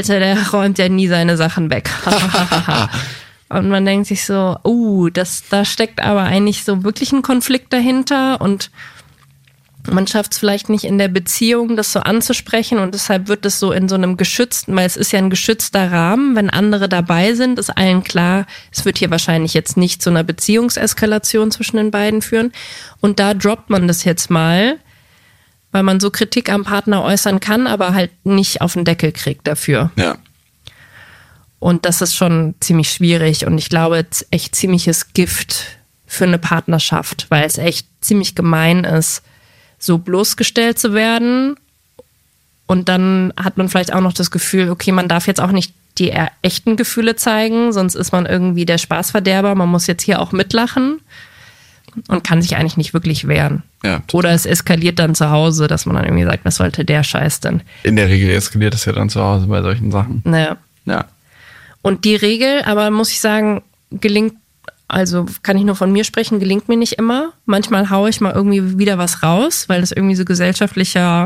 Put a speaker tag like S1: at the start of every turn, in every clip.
S1: Alter, der räumt ja nie seine Sachen weg. Und man denkt sich so, da steckt aber eigentlich so wirklich ein Konflikt dahinter und man schafft es vielleicht nicht in der Beziehung, das so anzusprechen und deshalb wird es so in so einem geschützten, weil es ist ja ein geschützter Rahmen, wenn andere dabei sind, ist allen klar, es wird hier wahrscheinlich jetzt nicht zu einer Beziehungseskalation zwischen den beiden führen und da droppt man das jetzt mal, weil man so Kritik am Partner äußern kann, aber halt nicht auf den Deckel kriegt dafür.
S2: Ja.
S1: Und das ist schon ziemlich schwierig und ich glaube, echt ziemliches Gift für eine Partnerschaft, weil es echt ziemlich gemein ist, so bloßgestellt zu werden und dann hat man vielleicht auch noch das Gefühl, okay, man darf jetzt auch nicht die echten Gefühle zeigen, sonst ist man irgendwie der Spaßverderber, man muss jetzt hier auch mitlachen und kann sich eigentlich nicht wirklich wehren.
S2: Ja,
S1: oder es eskaliert dann zu Hause, dass man dann irgendwie sagt, was sollte der Scheiß denn?
S2: In der Regel eskaliert es ja dann zu Hause bei solchen Sachen.
S1: Naja.
S2: Ja.
S1: Und die Regel, aber muss ich sagen, gelingt, also kann ich nur von mir sprechen, gelingt mir nicht immer. Manchmal haue ich mal irgendwie wieder was raus, weil das irgendwie so gesellschaftlicher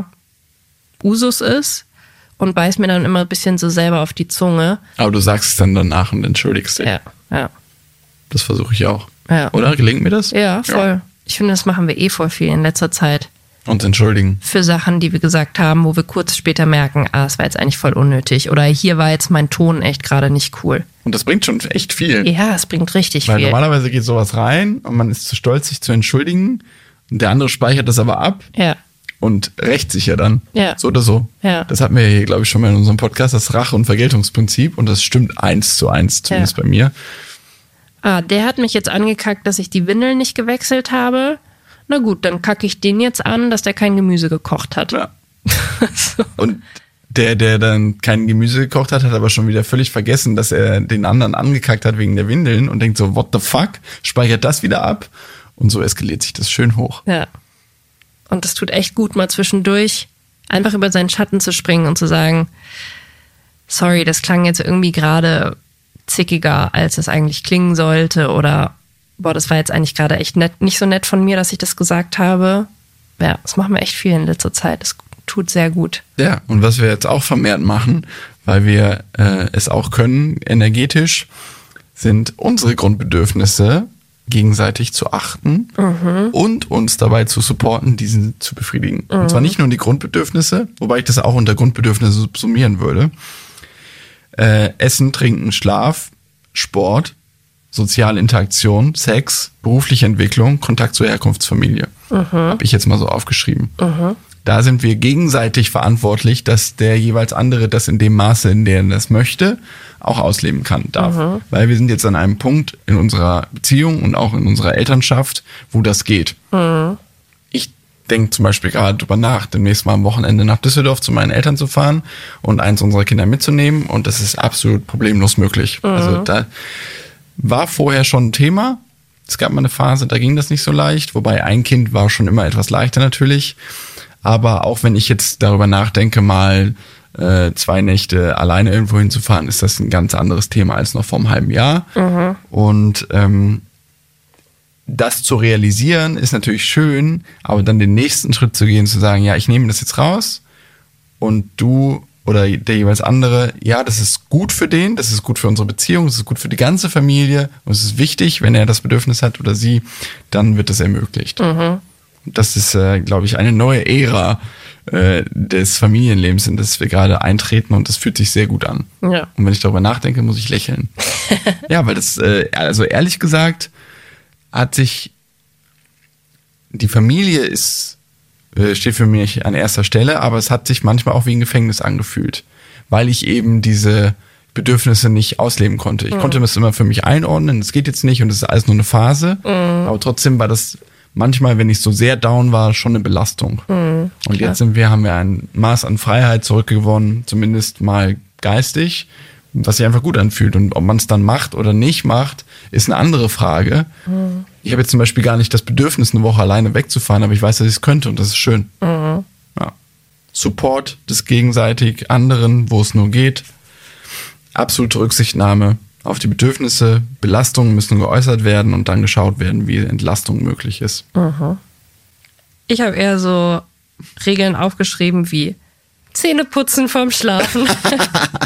S1: Usus ist und beiß mir dann immer ein bisschen so selber auf die Zunge.
S2: Aber du sagst es dann danach und entschuldigst dich.
S1: Ja.
S2: Das versuche ich auch.
S1: Ja.
S2: Oder? Gelingt mir das?
S1: Ja, voll. Ja. Ich finde, das machen wir voll viel in letzter Zeit.
S2: Uns entschuldigen.
S1: Für Sachen, die wir gesagt haben, wo wir kurz später merken, es war jetzt eigentlich voll unnötig. Oder hier war jetzt mein Ton echt gerade nicht cool.
S2: Und das bringt schon echt viel.
S1: Ja, es bringt richtig viel.
S2: Weil normalerweise geht sowas rein und man ist zu stolz, sich zu entschuldigen. Und der andere speichert das aber ab.
S1: Ja.
S2: Und rächt sich ja dann.
S1: Ja.
S2: So oder so.
S1: Ja.
S2: Das hatten wir hier, glaube ich, schon mal in unserem Podcast, das Rache- und Vergeltungsprinzip. Und das stimmt 1:1, zumindest bei mir.
S1: Der hat mich jetzt angekackt, dass ich die Windeln nicht gewechselt habe. Na gut, dann kacke ich den jetzt an, dass der kein Gemüse gekocht hat.
S2: Ja.
S1: So.
S2: Und der dann kein Gemüse gekocht hat, hat aber schon wieder völlig vergessen, dass er den anderen angekackt hat wegen der Windeln und denkt so, what the fuck? Speichert das wieder ab und so eskaliert sich das schön hoch.
S1: Ja. Und es tut echt gut, mal zwischendurch einfach über seinen Schatten zu springen und zu sagen, sorry, das klang jetzt irgendwie gerade zickiger, als es eigentlich klingen sollte oder das war jetzt eigentlich gerade echt nicht so nett von mir, dass ich das gesagt habe. Ja, das machen wir echt viel in letzter Zeit. Das tut sehr gut.
S2: Ja, und was wir jetzt auch vermehrt machen, weil wir es auch können, energetisch, sind unsere Grundbedürfnisse gegenseitig zu achten und uns dabei zu supporten, diese zu befriedigen. Und zwar nicht nur die Grundbedürfnisse, wobei ich das auch unter Grundbedürfnisse subsumieren würde. Essen, Trinken, Schlaf, Sport, soziale Interaktion, Sex, berufliche Entwicklung, Kontakt zur Herkunftsfamilie. Habe ich jetzt mal so aufgeschrieben. Da sind wir gegenseitig verantwortlich, dass der jeweils andere das in dem Maße, in dem er das möchte, auch ausleben darf. Weil wir sind jetzt an einem Punkt in unserer Beziehung und auch in unserer Elternschaft, wo das geht. Ich denke zum Beispiel gerade drüber nach, demnächst mal am Wochenende nach Düsseldorf zu meinen Eltern zu fahren und eins unserer Kinder mitzunehmen und das ist absolut problemlos möglich. Also da war vorher schon ein Thema. Es gab mal eine Phase, da ging das nicht so leicht, wobei ein Kind war schon immer etwas leichter natürlich. Aber auch wenn ich jetzt darüber nachdenke, mal 2 Nächte alleine irgendwo hinzufahren, ist das ein ganz anderes Thema als noch vor einem halben Jahr. Und das zu realisieren ist natürlich schön, aber dann den nächsten Schritt zu gehen, zu sagen, ja, ich nehme das jetzt raus und du oder der jeweils andere, ja, das ist gut für den, das ist gut für unsere Beziehung, das ist gut für die ganze Familie und es ist wichtig, wenn er das Bedürfnis hat oder sie, dann wird das ermöglicht. Das ist, glaube ich, eine neue Ära des Familienlebens, in das wir gerade eintreten und das fühlt sich sehr gut an.
S1: Ja.
S2: Und wenn ich darüber nachdenke, muss ich lächeln. Ja, weil das, also ehrlich gesagt, hat sich die Familie steht für mich an erster Stelle, aber es hat sich manchmal auch wie ein Gefängnis angefühlt, weil ich eben diese Bedürfnisse nicht ausleben konnte. Ich konnte das immer für mich einordnen, es geht jetzt nicht und es ist alles nur eine Phase, aber trotzdem war das manchmal, wenn ich so sehr down war, schon eine Belastung. Und jetzt haben wir ein Maß an Freiheit zurückgewonnen, zumindest mal geistig, was sich einfach gut anfühlt. Und ob man es dann macht oder nicht macht, ist eine andere Frage. Ich habe jetzt zum Beispiel gar nicht das Bedürfnis, eine Woche alleine wegzufahren, aber ich weiß, dass ich es könnte und das ist schön. Ja. Support des gegenseitig anderen, wo es nur geht. Absolute Rücksichtnahme auf die Bedürfnisse. Belastungen müssen geäußert werden und dann geschaut werden, wie Entlastung möglich ist.
S1: Ich habe eher so Regeln aufgeschrieben wie Zähne putzen vorm Schlafen.